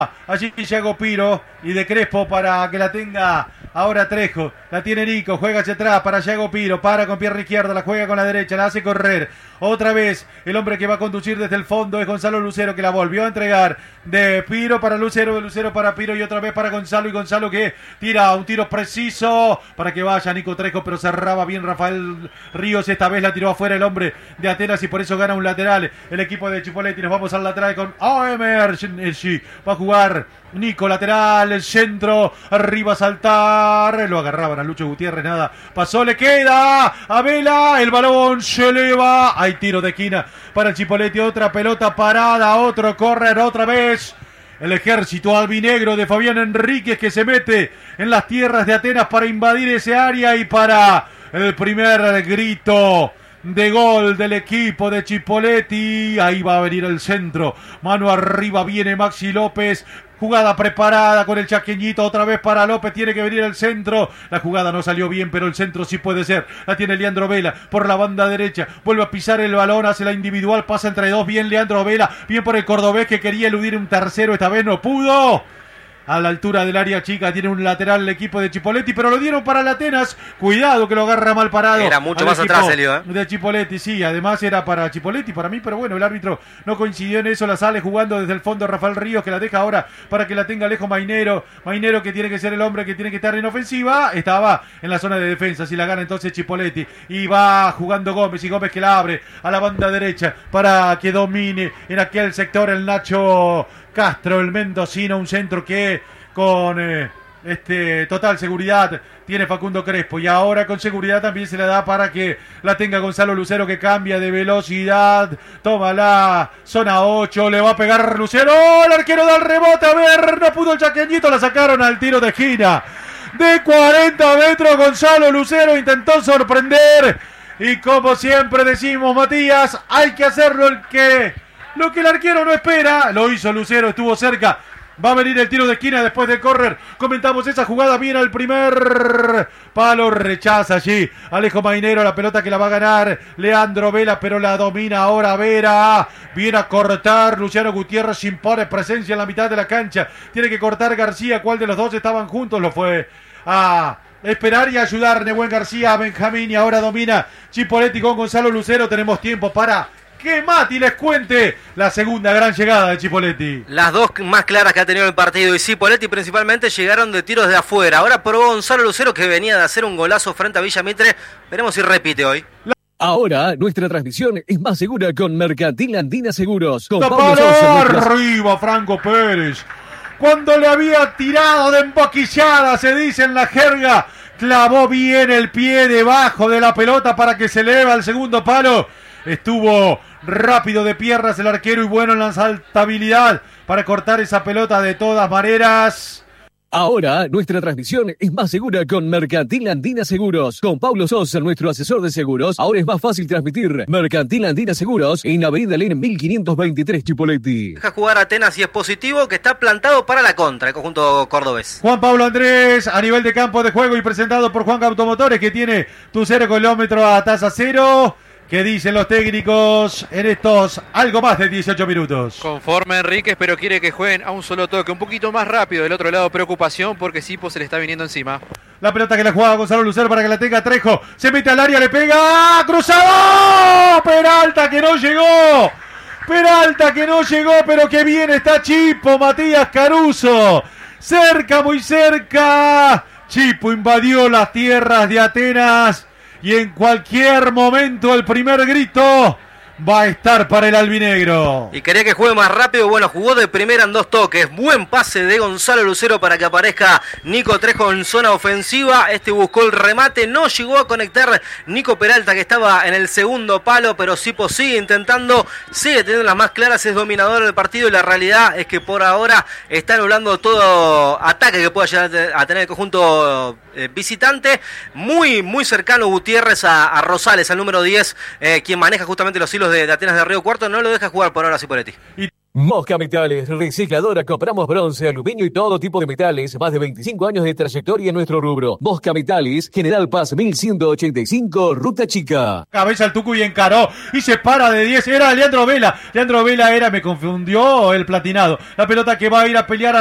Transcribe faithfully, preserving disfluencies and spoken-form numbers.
Allí Thiago Piro y de Crespo para que la tenga ahora Trejo. La tiene Nico, juega hacia atrás para Thiago Piro, para con pierna izquierda, la juega con la derecha, la hace correr. Otra vez el hombre que va a conducir desde el fondo es Gonzalo Lucero, que la volvió a entregar de Piro para Lucero, de Lucero para Piro y otra vez para Gonzalo, y Gonzalo que tira un tiro preciso para que vaya Nico Trejo, pero cerraba bien Rafael Ríos. Esta vez la tiró afuera el hombre de Atenas y por eso gana un lateral el equipo de Chipolletti. Nos vamos al lateral con A M R. Va a jugar Nico, lateral, el centro, arriba a saltar, lo agarraban a Lucho Gutiérrez, nada, pasó, le queda a Vela, el balón se eleva, hay tiro de esquina para el Chipolletti, otra pelota parada, otro córner, otra vez el ejército albinegro de Fabián Enríquez que se mete en las tierras de Atenas para invadir ese área y para el primer grito de gol del equipo de Chipolletti. Ahí va a venir el centro, mano arriba, viene Maxi López, jugada preparada con el chaqueñito, otra vez para López, tiene que venir el centro, la jugada no salió bien, pero el centro sí puede ser, la tiene Leandro Vela por la banda derecha, vuelve a pisar el balón, hace la individual, pasa entre dos, bien Leandro Vela, bien por el cordobés que quería eludir un tercero, esta vez no pudo. A la altura del área chica tiene un lateral el equipo de Chipolletti, pero lo dieron para el Atenas. Cuidado que lo agarra mal parado. Era mucho más atrás, Elio, ¿eh? De Chipolletti, sí, además era para Chipolletti, para mí, pero bueno, el árbitro no coincidió en eso. La sale jugando desde el fondo Rafael Ríos, que la deja ahora para que la tenga lejos Mainero. Mainero que tiene que ser el hombre que tiene que estar en ofensiva. Estaba en la zona de defensa, si la gana entonces Chipolletti. Y va jugando Gómez, y Gómez que la abre a la banda derecha para que domine en aquel sector el Nacho Castro, el mendocino, un centro que con eh, este total seguridad tiene Facundo Crespo, y ahora con seguridad también se le da para que la tenga Gonzalo Lucero, que cambia de velocidad, toma la zona ocho, le va a pegar Lucero, el arquero da el rebote, a ver, no pudo el chaqueñito, la sacaron al tiro de esquina de cuarenta metros. Gonzalo Lucero intentó sorprender y como siempre decimos, Matías, hay que hacerlo el que lo que el arquero no espera. Lo hizo Lucero, estuvo cerca. Va a venir el tiro de esquina después del córner. Comentamos esa jugada, viene al primer palo, rechaza allí Alejo Mainero, la pelota que la va a ganar Leandro Vela, pero la domina ahora Vera. Viene a cortar Luciano Gutiérrez, impone presencia en la mitad de la cancha. Tiene que cortar García, ¿cuál de los dos estaban juntos? Lo fue a esperar y ayudar Nehuen García a Benjamín, y ahora domina Chipolletti con Gonzalo Lucero. Tenemos tiempo para que Mati les cuente la segunda gran llegada de Chipolletti. Las dos más claras que ha tenido el partido, y Chipolletti principalmente llegaron de tiros de afuera. Ahora probó Gonzalo Lucero, que venía de hacer un golazo frente a Villa Mitre. Veremos si repite hoy. La... Ahora nuestra transmisión es más segura con Mercantil Andina Seguros. Con arriba Franco Pérez. Cuando le había tirado de emboquillada, se dice en la jerga, clavó bien el pie debajo de la pelota para que se eleve al segundo palo. Estuvo rápido de piernas el arquero y bueno en la saltabilidad para cortar esa pelota de todas maneras. Ahora nuestra transmisión es más segura con Mercantil Andina Seguros. Con Pablo Sosa, nuestro asesor de seguros, ahora es más fácil transmitir. Mercantil Andina Seguros en Avenida Len mil quinientos veintitrés, Chipolletti. Deja jugar Atenas y es positivo, que está plantado para la contra, el conjunto cordobés. Juan Pablo Andrés a nivel de campo de juego y presentado por Juan Automotores, que tiene tu cero kilómetros a tasa cero. ¿Qué dicen los técnicos en estos algo más de dieciocho minutos? Conforme Enríquez, pero quiere que jueguen a un solo toque, un poquito más rápido. Del otro lado, preocupación porque Sipo se le está viniendo encima. La pelota que la juega Gonzalo Lucero para que la tenga Trejo. Se mete al área, le pega. ¡Cruzado! Peralta que no llegó. Peralta que no llegó, pero que bien está Chipo, Matías Caruso. Cerca, muy cerca. Chipo invadió las tierras de Atenas. Y en cualquier momento el primer grito va a estar para el albinegro. Y quería que juegue más rápido, bueno, jugó de primera en dos toques. Buen pase de Gonzalo Lucero para que aparezca Nico Trejo en zona ofensiva. Este buscó el remate, no llegó a conectar Nico Peralta, que estaba en el segundo palo, pero Sipo sigue intentando, sigue teniendo las más claras, es dominador del partido, y la realidad es que por ahora está anulando todo ataque que pueda llegar a tener el conjunto eh, visitante. Muy, muy cercano Gutiérrez a, a Rosales, al número diez, eh, quien maneja justamente los hilos de, de Atenas de Río Cuarto. No lo deja jugar por ahora Chipolletti. Mosca Metales, recicladora, compramos bronce, aluminio y todo tipo de metales, más de veinticinco años de trayectoria en nuestro rubro. Mosca Metales, General Paz mil ciento ochenta y cinco, Ruta Chica. Cabeza al Tucu y encaró, y se para de diez, era Leandro Vela, Leandro Vela era, me confundió el platinado, la pelota que va a ir a pelear a